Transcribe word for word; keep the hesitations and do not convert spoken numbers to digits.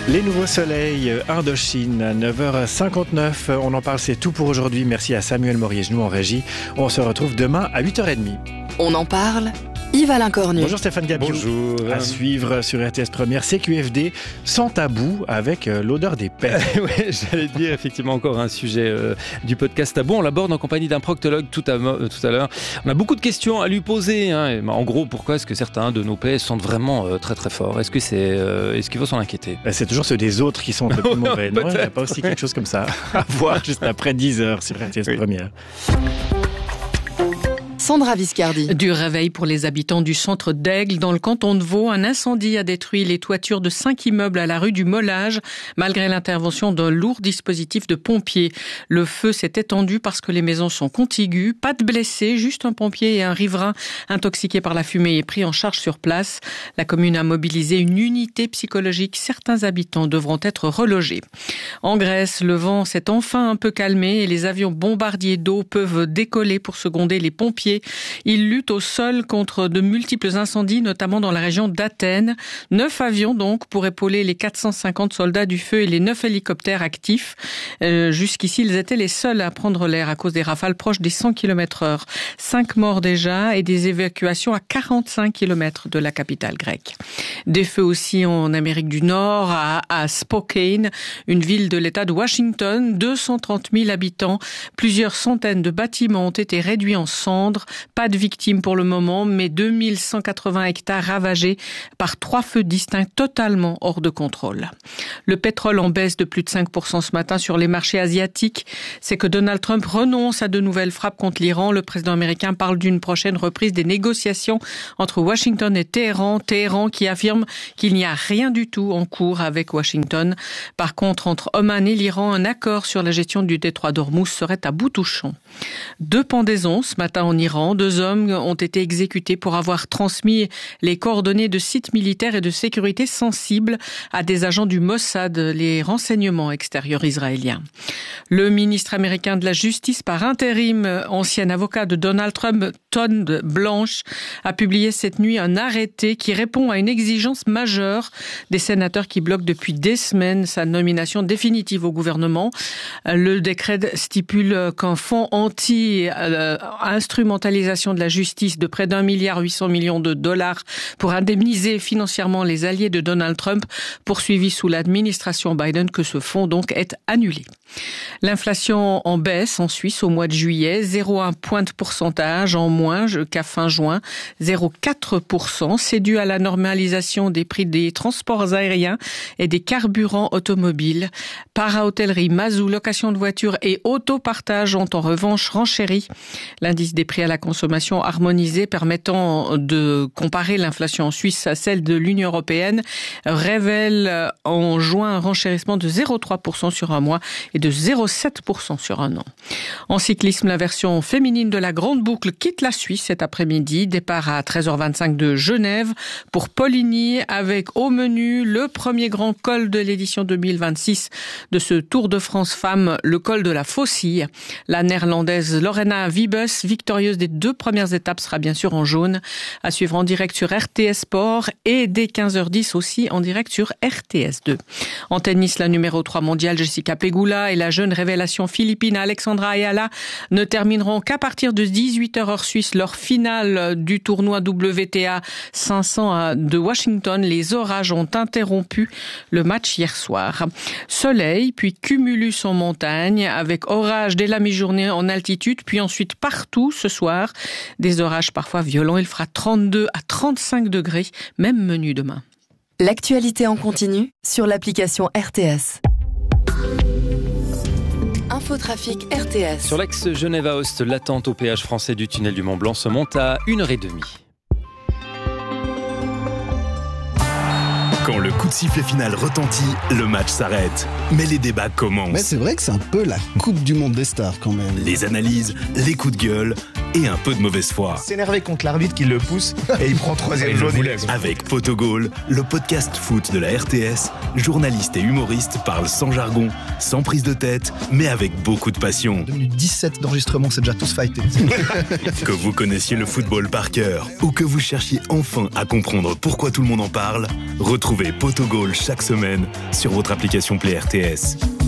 Les nouveaux soleils, Indochine, neuf heures cinquante-neuf. On en parle, c'est tout pour aujourd'hui. Merci à Samuel Morier-Genoux en régie. On se retrouve demain à huit heures trente. On en parle, Yves-Alain Cornu. Bonjour Stéphane Gabiou. Bonjour. À suivre sur R T S Première, C Q F D, sans tabou, avec euh, l'odeur des pères. Oui, j'allais dire effectivement encore un sujet euh, du podcast Tabou. On l'aborde en compagnie d'un proctologue tout à, euh, tout à l'heure. On a beaucoup de questions à lui poser. Hein. Et, bah, en gros, pourquoi est-ce que certains de nos pets sentent vraiment euh, très très fort ? Est-ce que c'est, euh, est-ce qu'il faut s'en inquiéter ? Ben, c'est toujours ceux des autres qui sont le plus mauvais. Non, il n'y a pas aussi quelque chose comme ça à voir juste après dix heures sur R T S oui. Première. Sandra Viscardi. Du réveil pour les habitants du centre d'Aigle. Dans le canton de Vaud, un incendie a détruit les toitures de cinq immeubles à la rue du Molage, malgré l'intervention d'un lourd dispositif de pompiers. Le feu s'est étendu parce que les maisons sont contiguës. Pas de blessés, juste un pompier et un riverain intoxiqué par la fumée est pris en charge sur place. La commune a mobilisé une unité psychologique. Certains habitants devront être relogés. En Grèce, le vent s'est enfin un peu calmé et les avions bombardiers d'eau peuvent décoller pour seconder les pompiers. Ils luttent au sol contre de multiples incendies, notamment dans la région d'Athènes. Neuf avions donc pour épauler les quatre cent cinquante soldats du feu et les neuf hélicoptères actifs. Euh, jusqu'ici, ils étaient les seuls à prendre l'air à cause des rafales proches des cent kilomètres heure. Cinq morts déjà et des évacuations à quarante-cinq kilomètres de la capitale grecque. Des feux aussi en Amérique du Nord, à, à Spokane, une ville de l'État de Washington, deux cent trente mille habitants. Plusieurs centaines de bâtiments ont été réduits en cendres. Pas de victimes pour le moment, mais deux mille cent quatre-vingts hectares ravagés par trois feux distincts totalement hors de contrôle. Le pétrole en baisse de plus de cinq pour cent ce matin sur les marchés asiatiques. C'est que Donald Trump renonce à de nouvelles frappes contre l'Iran. Le président américain parle d'une prochaine reprise des négociations entre Washington et Téhéran. Téhéran qui affirme qu'il n'y a rien du tout en cours avec Washington. Par contre, entre Oman et l'Iran, un accord sur la gestion du détroit d'Ormuz serait à bout touchant. Deux pendaisons ce matin en Iran. Deux hommes ont été exécutés pour avoir transmis les coordonnées de sites militaires et de sécurité sensibles à des agents du Mossad, les renseignements extérieurs israéliens. Le ministre américain de la Justice par intérim, ancien avocat de Donald Trump, Todd Blanche, a publié cette nuit un arrêté qui répond à une exigence majeure des sénateurs qui bloquent depuis des semaines sa nomination définitive au gouvernement. Le décret stipule qu'un fonds anti-instrumentalisation de la justice de près d'un milliard huit cents millions de dollars pour indemniser financièrement les alliés de Donald Trump poursuivis sous l'administration Biden, que ce fonds donc est annulé. L'inflation en baisse en Suisse au mois de juillet, zéro virgule un point de pourcentage en moins qu'à fin juin, zéro virgule quatre pour cent. C'est dû à la normalisation des prix des transports aériens et des carburants automobiles. Para-hôtellerie, mazou, location de voitures et autopartage ont en revanche renchéri. L'indice des prix à la consommation harmonisé permettant de comparer l'inflation en Suisse à celle de l'Union européenne révèle en juin un renchérissement de zéro virgule trois pour cent sur un mois et de zéro virgule sept pour cent sur un an. En cyclisme, la version féminine de la Grande Boucle quitte la Suisse cet après-midi. Départ à treize heures vingt-cinq de Genève pour Poligny avec au menu le premier grand col de l'édition deux mille vingt-six de ce Tour de France Femmes, le col de la Faucille. La néerlandaise Lorena Wiebes, victorieuse des deux premières étapes, sera bien sûr en jaune. À suivre en direct sur R T S Sport et dès quinze heures dix aussi en direct sur R T S deux. En tennis, la numéro trois mondiale Jessica Pegula et la jeune révélation philippine Alexandra Ayala ne termineront qu'à partir de dix-huit heures heure suisse leur finale du tournoi W T A cinq cents de Washington. Les orages ont interrompu le match hier soir. Soleil, puis cumulus en montagne avec orage dès la mi-journée en altitude, puis ensuite partout ce soir. Des orages parfois violents. Il fera trente-deux à trente-cinq degrés, même menu demain. L'actualité en continu sur l'application R T S. Infotrafic R T S. Sur l'axe Genève-Aoste, l'attente au péage français du tunnel du Mont-Blanc se monte à une heure trente. Quand le coup de sifflet final retentit, le match s'arrête. Mais les débats commencent. Mais c'est vrai que c'est un peu la Coupe du Monde des stars quand même. Les analyses, les coups de gueule, et un peu de mauvaise foi. S'énerver contre l'arbitre qui le pousse et il prend troisième jaune. Avec Potogol, le podcast foot de la R T S, journalistes et humoristes parlent sans jargon, sans prise de tête, mais avec beaucoup de passion. deux minutes dix-sept d'enregistrement, c'est déjà tous fighté. Que vous connaissiez le football par cœur ou que vous cherchiez enfin à comprendre pourquoi tout le monde en parle, retrouvez Potogol chaque semaine sur votre application Play R T S.